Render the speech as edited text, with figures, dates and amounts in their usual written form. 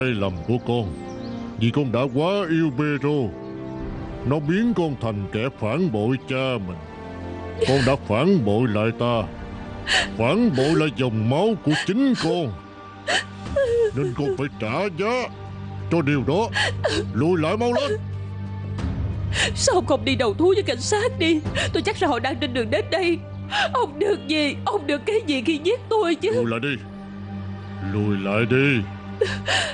Sai lầm của con, vì con đã quá yêu Pedro. Nó biến con thành kẻ phản bội cha mình. Con đã phản bội lại ta, phản bội lại dòng máu của chính con, nên con phải trả giá cho điều đó. Lùi lại mau lên. Sao ông không đi đầu thú với cảnh sát đi? Tôi chắc là họ đang trên đường đến đây. Ông được gì? Ông được cái gì khi giết tôi chứ? Lùi lại đi. Lùi lại đi.